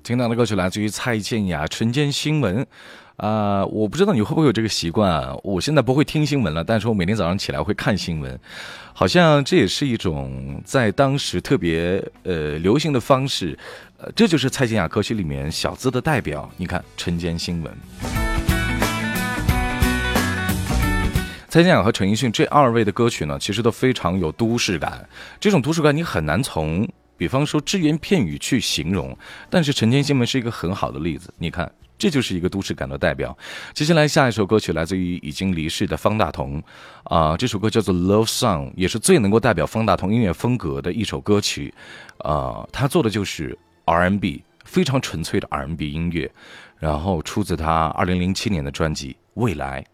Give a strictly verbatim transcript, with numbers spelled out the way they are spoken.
听到的歌曲来自于蔡健雅《晨间新闻》啊、呃，我不知道你会不会有这个习惯啊？我现在不会听新闻了，但是我每天早上起来会看新闻，好像这也是一种在当时特别呃流行的方式。呃，这就是蔡健雅歌曲里面小资的代表。你看《晨间新闻》。蔡健雅和陈奕迅这二位的歌曲呢，其实都非常有都市感。这种都市感你很难从比方说只言片语去形容，但是《晨间新闻》是一个很好的例子。你看，这就是一个都市感的代表。接下来下一首歌曲来自于已经离世的方大同，啊、呃，这首歌叫做《Love Song》，也是最能够代表方大同音乐风格的一首歌曲。啊、呃，他做的就是 R and B， 非常纯粹的 R and B 音乐，然后出自他二零零七年的专辑《未来》。